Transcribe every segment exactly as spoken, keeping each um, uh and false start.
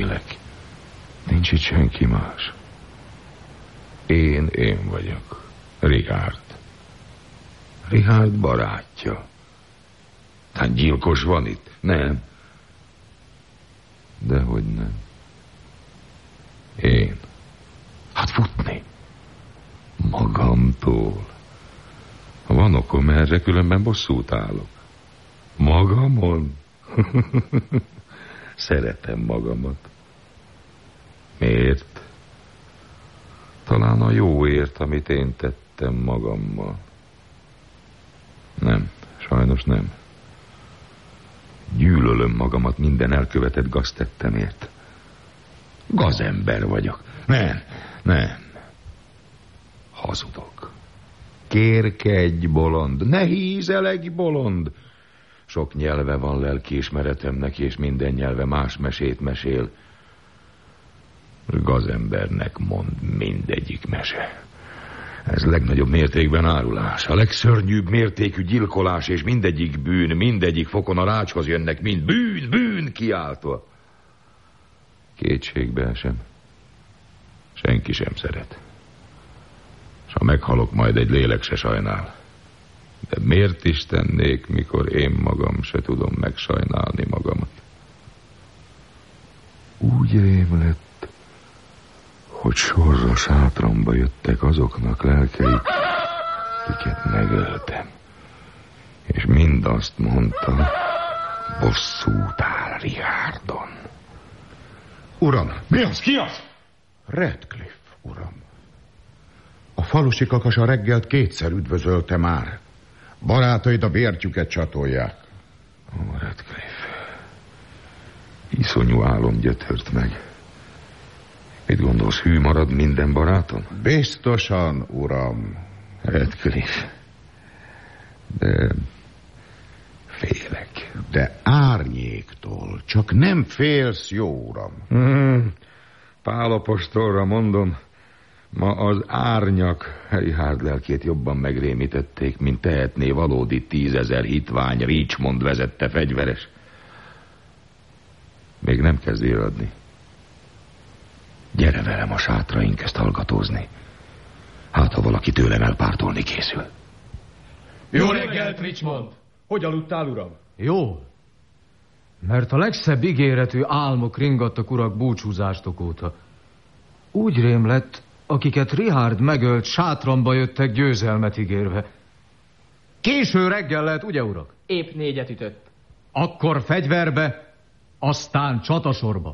élek. Nincs itt senki más. Én, én vagyok. Richard. Richard barátja. Hát gyilkos van itt? Nem. Dehogy nem. Én. Hát futni. Magamtól. Van okom erre, különben bosszút állok. Magamon? Szeretem magamat. Miért? Talán a jóért, amit én tettem magammal. Nem, sajnos nem. Gyűlölöm magamat minden elkövetett gaztettemért. Gazember vagyok. Nem, nem. Hazudok. Kérkedj, bolond. Ne hízelegj, bolond. Sok nyelve van lelkiismeretemnek, és minden nyelve más mesét mesél. Gazembernek mond mindegyik mese. Ez legnagyobb mértékben árulás, a legszörnyűbb mértékű gyilkolás, és mindegyik bűn, mindegyik fokon a rácshoz jönnek, mind bűn, bűn kiáltva. Kétségbe esem. Senki sem szeret. S ha meghalok, majd egy lélek se sajnál. De miért is tennék, mikor én magam se tudom megsajnálni magamat? Úgy rém lett, hogy sorra sátramba jöttek azoknak lelkei, kiket megöltem. És mind azt mondta, bosszút áll Richardon. Uram, mi az? Ki az? Radcliffe, uram. A falusi kakas a reggelt kétszer üdvözölte már. Barátaid a bértjüket csatolják. Ó, Radcliffe. Iszonyú álom gyötört meg. Mit gondolsz, hű marad minden barátom? Biztosan, uram. Radcliffe. De félek. De árnyéktól. Csak nem félsz, jó uram. Hmm. Pál apostolra mondom, ma az árnyak Richard lelkét jobban megrémítették, mint tehetné valódi tízezer hitvány Richmond vezette fegyveres. Még nem kezd éradni. Gyere velem a sátraink ezt hallgatózni. Hát, ha valaki tőlem elpártolni készül. Jó reggelt, Richmond! Hogy aludtál, uram? Jó. Mert a legszebb ígéretű álmok ringattak, urak, búcsúzástok óta. Úgy rém lett, akiket Richard megölt, sátramba jöttek győzelmet ígérve. Késő reggel lehet, ugye, urak? Épp négyet ütött. Akkor fegyverbe, aztán csatasorba.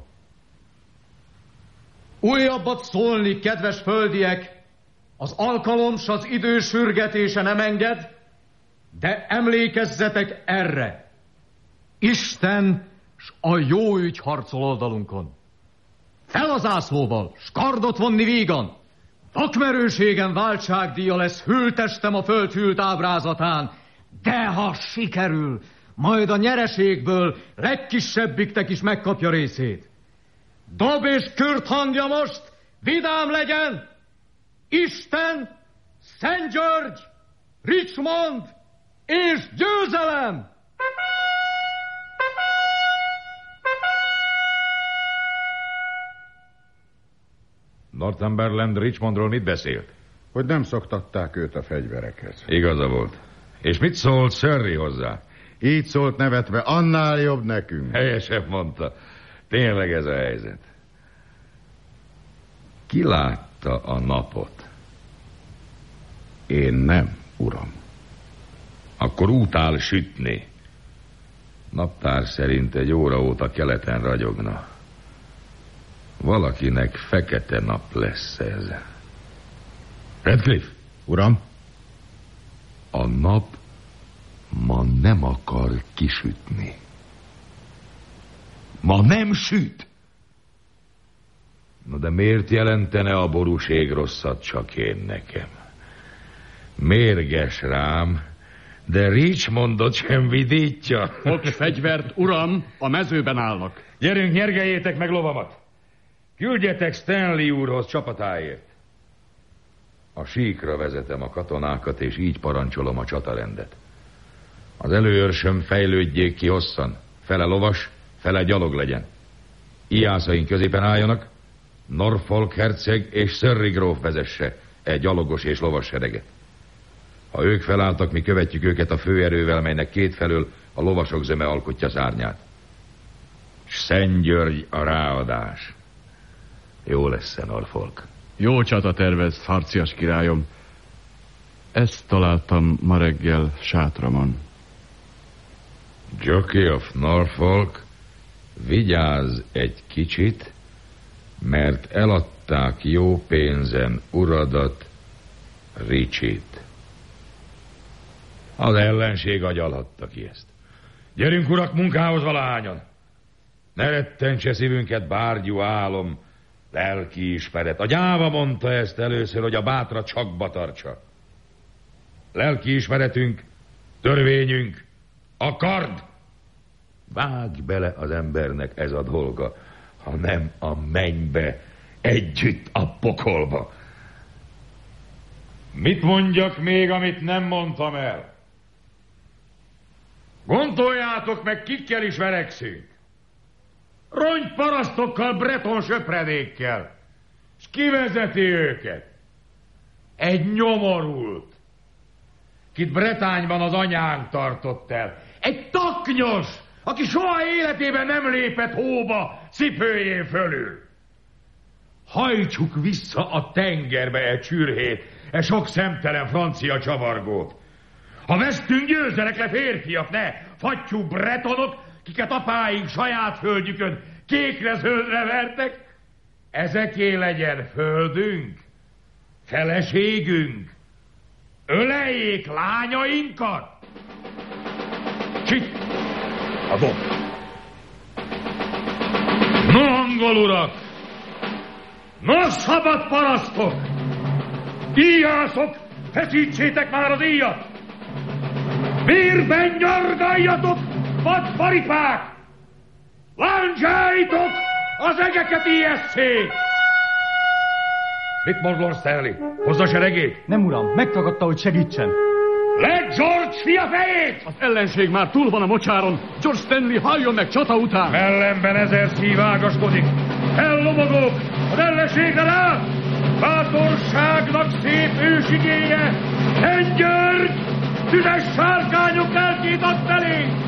Újabbat szólni, kedves földiek, az alkalom s az idő sürgetése nem enged, de emlékezzetek erre. Isten s a jó ügy harcol oldalunkon. Fel az ászlóval, s kardot vonni vígan. Vakmerőségen váltságdíja lesz hűltestem a földhűlt ábrázatán, de ha sikerül, majd a nyereségből legkisebbiktek is megkapja részét. Dob és kürt hangja most, vidám legyen! Isten, Szent György, Richmond és győzelem! Northumberland Richmondról mit beszélt? Hogy nem szoktatták őt a fegyverekhez. Igaza volt. És mit szólt Surrey hozzá? Így szólt nevetve, annál jobb nekünk. Helyesen mondta. Tényleg ez a helyzet. Ki látta a napot? Én nem, uram. Akkor út áll sütni. Naptár szerint egy óra óta keleten ragyogna. Valakinek fekete nap lesz ez. Radcliffe! Uram? A nap ma nem akar kisütni. Ma nem süt. Na de miért jelentene a borúség rosszat csak én nekem? Mérges rám, de Richmondot sem vidítja. Fogd fegyvert, uram, a mezőben állnak. Gyerünk, nyergeljétek meg lovamat. Küldjetek Stanley úrhoz csapatáért. A síkra vezetem a katonákat, és így parancsolom a csatarendet. Az előőrsöm fejlődjék ki hosszan. Fele lovas, fele gyalog legyen. Iászaink középen álljanak, Norfolk herceg és Surrey gróf vezesse egy gyalogos és lovas sereget. Ha ők felálltak, mi követjük őket a főerővel, melynek kétfelől a lovasok zöme alkotja szárnyát. S Szent György a ráadás. Jó lesz-e, Norfolk? Jó csata tervez, harcias királyom. Ezt találtam ma reggel sátramon. Jockey of Norfolk, vigyázz egy kicsit, mert eladták jó pénzen uradat, Richie-t. Az ellenség agyalhatta ki ezt. Gyerünk, urak, munkához valahányan! Ne rettentse szívünket bárgyú álom, lelki ismeret. A gyáva mondta ezt először, hogy a bátrat sakba tartsa. Lelki ismeretünk, törvényünk, a kard. Vágj bele az embernek ez a dolga, ha nem a mennybe, együtt a pokolba. Mit mondjak még, amit nem mondtam el? Gondoljátok meg, kikkel is verekszünk. Rongyparasztokkal, breton söpredékkel. És kivezeti őket? Egy nyomorult, kit Bretányban az anyánk tartott el. Egy taknyos, aki soha életében nem lépett hóba cipőjén fölül. Hajtsuk vissza a tengerbe e csürhét, e sok szemtelen francia csavargót. Ha vesztünk, győzzenek le férfiak, ne fattyú bretonok, kiket apáink saját földjükön kékre-zöldre vertek. Ezeké legyen földünk, feleségünk, öleljék lányainkat. Csit! A dob! No, angol urak! No, szabad parasztok! Íjászok, feszítsétek már az íjat! Vérben nyargaljatok, vadparipák! Láncsáitok, az egeket ijesszék! Mit mond Lord Stanley? Hozza seregét? Nem, uram, megtagadta, hogy segítsen. Le George fia fejét! Az ellenség már túl van a mocsáron. George Stanley halljon meg csata után. Mellemben ezer szív ágaskodik. Ellomogók, az ellenségre rá! Bátorságnak szép ősigéje! Szent György! Tüzes sárkányok elkét ad felénk!